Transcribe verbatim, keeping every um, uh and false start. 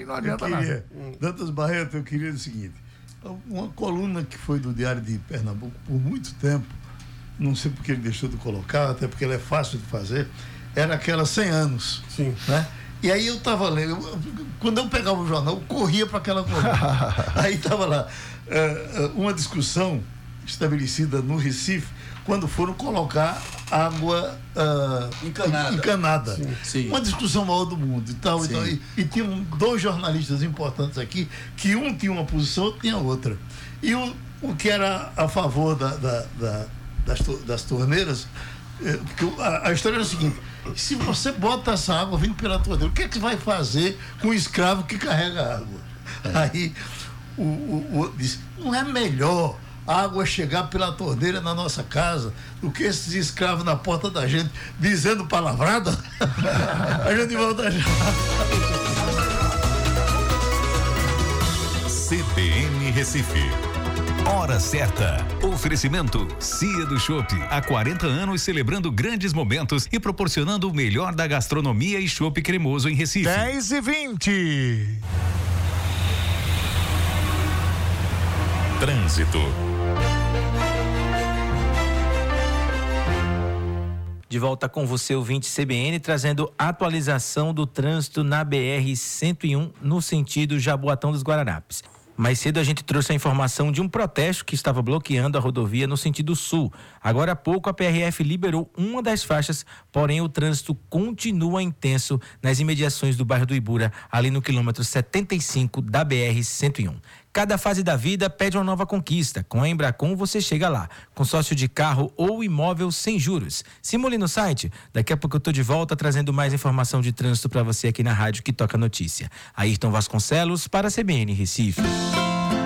aí não adianta eu queria, nada. Hum. Dantas Barreto, eu queria o seguinte, uma coluna que foi do Diário de Pernambuco por muito tempo, não sei porque ele deixou de colocar, até porque ela é fácil de fazer, era aquela cem anos. Sim. Né? E aí eu estava lendo, eu, quando eu pegava o jornal, eu corria para aquela coluna. Aí estava lá, uh, uma discussão estabelecida no Recife, quando foram colocar água uh, encanada. encanada. Sim, sim. Uma discussão maior do mundo e tal. E, tal e, e tinham dois jornalistas importantes aqui, que um tinha uma posição, outro tinha outra. E o, o que era a favor da, da, da, das, das torneiras, eh, porque a, a história era a seguinte: se você bota essa água vindo pela torneira, o que é que vai fazer com o escravo que carrega a água? É. Aí o, o, o disse, não é melhor a água chegar pela torneira na nossa casa do que esses escravos na porta da gente dizendo palavrada? A gente volta já. C B N Recife. Hora certa. Oferecimento Cia do Chopp. Há quarenta anos celebrando grandes momentos e proporcionando o melhor da gastronomia e chopp cremoso em Recife. dez e vinte. Trânsito. De volta com você, ouvinte C B N, trazendo atualização do trânsito na B R cento e um no sentido Jaboatão dos Guararapes. Mais cedo a gente trouxe a informação de um protesto que estava bloqueando a rodovia no sentido sul. Agora há pouco a P R F liberou uma das faixas, porém o trânsito continua intenso nas imediações do bairro do Ibura, ali no quilômetro setenta e cinco da B R cento e um. Cada fase da vida pede uma nova conquista. Com a Embracon você chega lá. Consórcio de carro ou imóvel sem juros. Simule no site. Daqui a pouco eu tô de volta trazendo mais informação de trânsito para você aqui na rádio que toca notícia. Ayrton Vasconcelos para a C B N Recife.